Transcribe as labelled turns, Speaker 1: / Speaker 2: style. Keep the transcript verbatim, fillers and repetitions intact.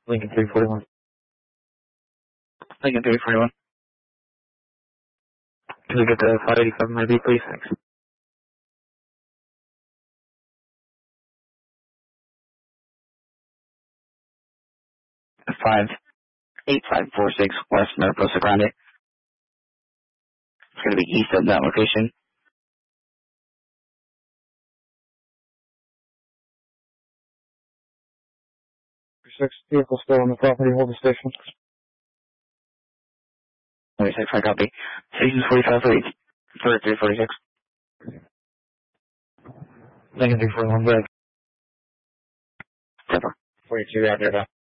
Speaker 1: Lincoln three forty-one.
Speaker 2: Lincoln three forty-one.
Speaker 1: Can we get the five eighty-seven I D, please? Thanks.
Speaker 2: five eight five four six West Mariposa Grande. It's going to be east of that location.
Speaker 1: Six vehicle still on the property. Hold the station.
Speaker 2: forty-six, I copy. Station forty-five for three forty-six.
Speaker 1: Lincoln three forty-one, back.
Speaker 2: Temper.
Speaker 1: forty-two, out there,